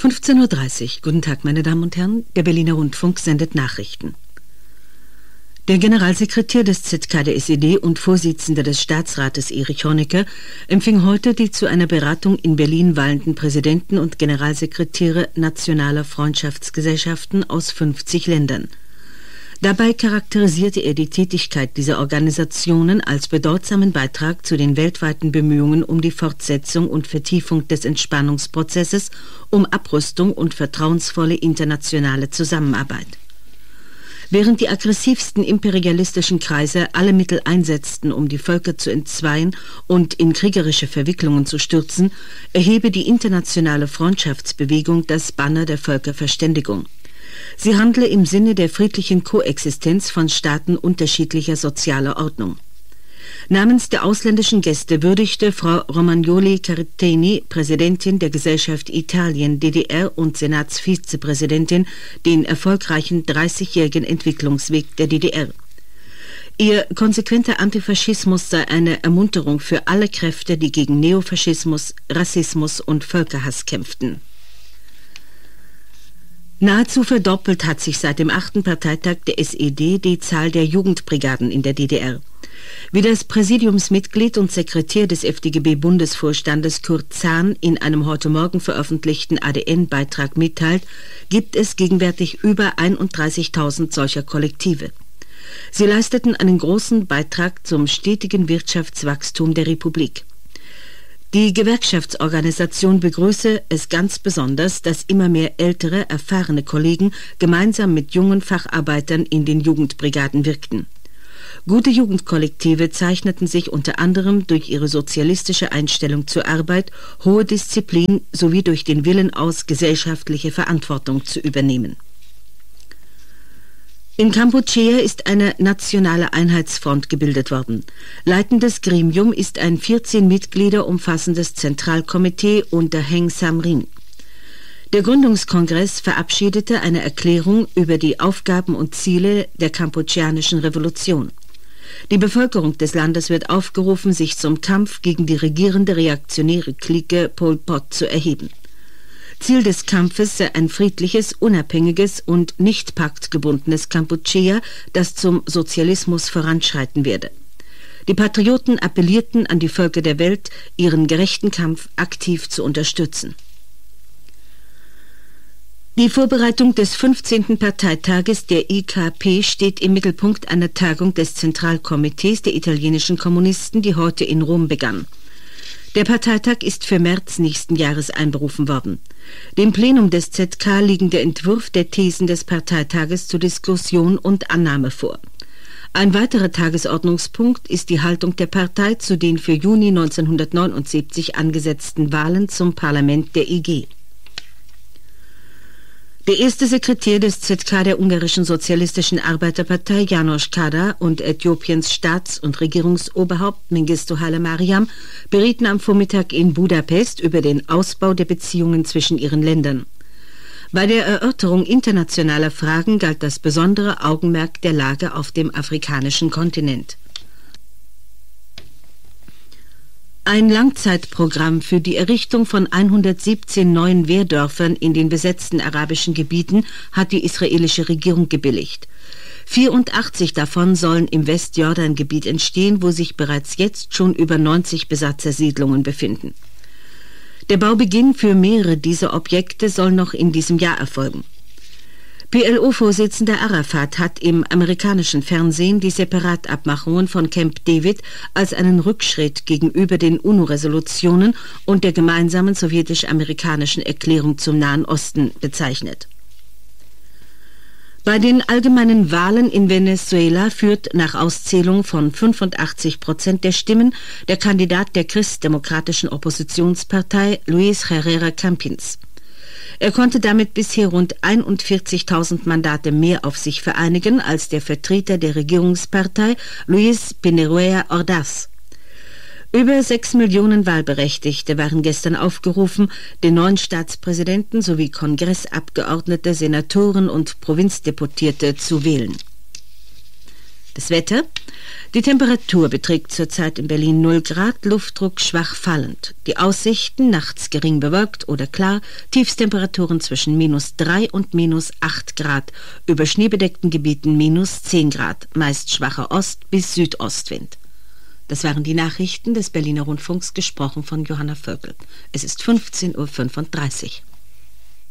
15:30 Uhr. Guten Tag, meine Damen und Herren. Der Berliner Rundfunk sendet Nachrichten. Der Generalsekretär des ZK der SED und Vorsitzender des Staatsrates Erich Honecker empfing heute die zu einer Beratung in Berlin weilenden Präsidenten und Generalsekretäre nationaler Freundschaftsgesellschaften aus 50 Ländern. Dabei charakterisierte er die Tätigkeit dieser Organisationen als bedeutsamen Beitrag zu den weltweiten Bemühungen um die Fortsetzung und Vertiefung des Entspannungsprozesses, um Abrüstung und vertrauensvolle internationale Zusammenarbeit. Während die aggressivsten imperialistischen Kreise alle Mittel einsetzten, um die Völker zu entzweien und in kriegerische Verwicklungen zu stürzen, erhebe die internationale Freundschaftsbewegung das Banner der Völkerverständigung. Sie handle im Sinne der friedlichen Koexistenz von Staaten unterschiedlicher sozialer Ordnung. Namens der ausländischen Gäste würdigte Frau Romagnoli Carteni, Präsidentin der Gesellschaft Italien DDR und Senatsvizepräsidentin, den erfolgreichen 30-jährigen Entwicklungsweg der DDR. Ihr konsequenter Antifaschismus sei eine Ermunterung für alle Kräfte, die gegen Neofaschismus, Rassismus und Völkerhass kämpften. Nahezu verdoppelt hat sich seit dem 8. Parteitag der SED die Zahl der Jugendbrigaden in der DDR. Wie das Präsidiumsmitglied und Sekretär des FDGB-Bundesvorstandes Kurt Zahn in einem heute Morgen veröffentlichten ADN-Beitrag mitteilt, gibt es gegenwärtig über 31.000 solcher Kollektive. Sie leisteten einen großen Beitrag zum stetigen Wirtschaftswachstum der Republik. Die Gewerkschaftsorganisation begrüße es ganz besonders, dass immer mehr ältere, erfahrene Kollegen gemeinsam mit jungen Facharbeitern in den Jugendbrigaden wirkten. Gute Jugendkollektive zeichneten sich unter anderem durch ihre sozialistische Einstellung zur Arbeit, hohe Disziplin sowie durch den Willen aus, gesellschaftliche Verantwortung zu übernehmen. In Kampuchea ist eine nationale Einheitsfront gebildet worden. Leitendes Gremium ist ein 14 Mitglieder umfassendes Zentralkomitee unter Heng Samrin. Der Gründungskongress verabschiedete eine Erklärung über die Aufgaben und Ziele der kampucheanischen Revolution. Die Bevölkerung des Landes wird aufgerufen, sich zum Kampf gegen die regierende reaktionäre Clique Pol Pot zu erheben. Ziel des Kampfes sei ein friedliches, unabhängiges und nicht paktgebundenes Kampuchea, das zum Sozialismus voranschreiten werde. Die Patrioten appellierten an die Völker der Welt, ihren gerechten Kampf aktiv zu unterstützen. Die Vorbereitung des 15. Parteitages der IKP steht im Mittelpunkt einer Tagung des Zentralkomitees der italienischen Kommunisten, die heute in Rom begann. Der Parteitag ist für März nächsten Jahres einberufen worden. Dem Plenum des ZK liegen der Entwurf der Thesen des Parteitages zur Diskussion und Annahme vor. Ein weiterer Tagesordnungspunkt ist die Haltung der Partei zu den für Juni 1979 angesetzten Wahlen zum Parlament der IG. Der erste Sekretär des ZK der ungarischen Sozialistischen Arbeiterpartei, János Kádár, und Äthiopiens Staats- und Regierungsoberhaupt Mengistu Haile Mariam berieten am Vormittag in Budapest über den Ausbau der Beziehungen zwischen ihren Ländern. Bei der Erörterung internationaler Fragen galt das besondere Augenmerk der Lage auf dem afrikanischen Kontinent. Ein Langzeitprogramm für die Errichtung von 117 neuen Wehrdörfern in den besetzten arabischen Gebieten hat die israelische Regierung gebilligt. 84 davon sollen im Westjordangebiet entstehen, wo sich bereits jetzt schon über 90 Besatzersiedlungen befinden. Der Baubeginn für mehrere dieser Objekte soll noch in diesem Jahr erfolgen. PLO-Vorsitzender Arafat hat im amerikanischen Fernsehen die Separatabmachungen von Camp David als einen Rückschritt gegenüber den UNO-Resolutionen und der gemeinsamen sowjetisch-amerikanischen Erklärung zum Nahen Osten bezeichnet. Bei den allgemeinen Wahlen in Venezuela führt nach Auszählung von 85% der Stimmen der Kandidat der christdemokratischen Oppositionspartei Luis Herrera Campins. Er konnte damit bisher rund 41.000 Mandate mehr auf sich vereinigen als der Vertreter der Regierungspartei Luis Piñera Ordaz. Über 6 Millionen Wahlberechtigte waren gestern aufgerufen, den neuen Staatspräsidenten sowie Kongressabgeordnete, Senatoren und Provinzdeputierte zu wählen. Das Wetter: Die Temperatur beträgt zurzeit in Berlin 0 Grad, Luftdruck schwach fallend. Die Aussichten: nachts gering bewölkt oder klar, Tiefstemperaturen zwischen -3 und -8 Grad, über schneebedeckten Gebieten -10 Grad, meist schwacher Ost- bis Südostwind. Das waren die Nachrichten des Berliner Rundfunks, gesprochen von Johanna Völkel. Es ist 15:35 Uhr.